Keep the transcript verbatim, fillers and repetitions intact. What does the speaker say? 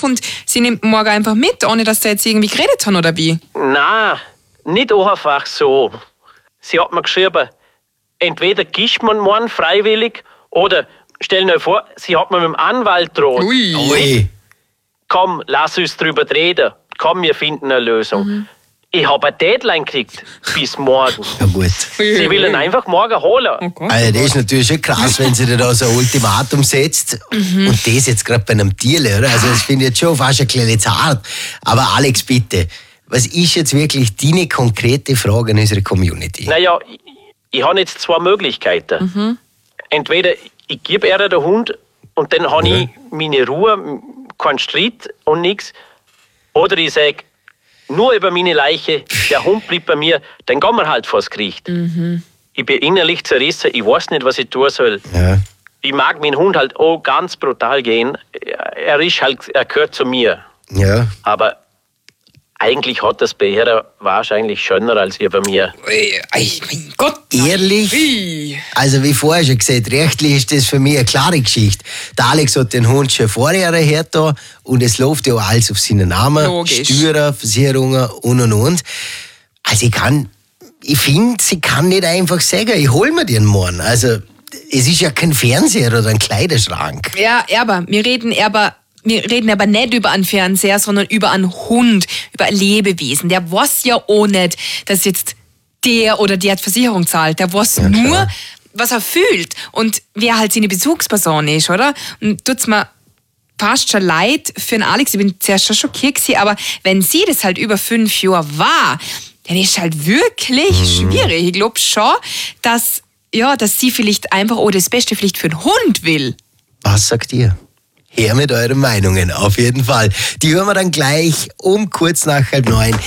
auf und sie nimmt morgen einfach mit, ohne dass sie jetzt irgendwie geredet haben, oder wie? Nein, nicht einfach so. Sie hat mir geschrieben, entweder gischt man morgen freiwillig oder, stell dir vor, sie hat mir mit dem Anwalt droht. Ui. Ui. Komm, lass uns drüber reden. Komm, wir finden eine Lösung. Mhm. Ich habe eine Deadline gekriegt, bis morgen. Ja gut. Sie will ihn einfach morgen holen. Okay. Also das ist natürlich schon krass, wenn sie dir da so ein Ultimatum setzt. Mhm. Und das jetzt gerade bei einem Tierle, oder? Also das finde ich jetzt schon fast ein kleines zart. Aber Alex, bitte, was ist jetzt wirklich deine konkrete Frage an unsere Community? Naja, ich, ich habe jetzt zwei Möglichkeiten. Mhm. Entweder ich gebe ihr den Hund und dann habe Ja. ich meine Ruhe, keinen Streit und nichts. Oder ich sage, nur über meine Leiche, der Hund bleibt bei mir, dann gehen wir halt vors Gericht. Mhm. Ich bin innerlich zerrissen, ich weiß nicht, was ich tun soll. Ja. Ich mag meinen Hund halt auch ganz brutal gehen. Er ist halt, er gehört zu mir. Ja. Aber eigentlich hat das bei ihr wahrscheinlich schöner als ihr bei mir. Ui, ei, mein Gott. Ehrlich? Ui. Also wie vorher schon gesagt, rechtlich ist das für mich eine klare Geschichte. Der Alex hat den Hund schon vorher her da und es läuft ja auch alles auf seinen Namen. Logisch. Steuern, Versicherungen und und und. Also ich kann, ich finde, sie kann nicht einfach sagen, ich hol mir den morgen. Also es ist ja kein Fernseher oder ein Kleiderschrank. Ja, aber wir reden aber wir reden aber nicht über einen Fernseher, sondern über einen Hund, über ein Lebewesen. Der weiß ja auch nicht, dass jetzt der oder die Versicherung zahlt. Der weiß Ja, nur, klar. was er fühlt und wer halt seine Bezugsperson ist, oder? Und tut's mir fast schon leid für den Alex. Ich bin zuerst schon schockiert gewesen, aber wenn sie das halt über fünf Jahre war, dann ist halt wirklich Mhm. schwierig. Ich glaube schon, dass, ja, dass sie vielleicht einfach auch das Beste vielleicht für den Hund will. Was sagt ihr? Her mit euren Meinungen, auf jeden Fall. Die hören wir dann gleich um kurz nach halb neun.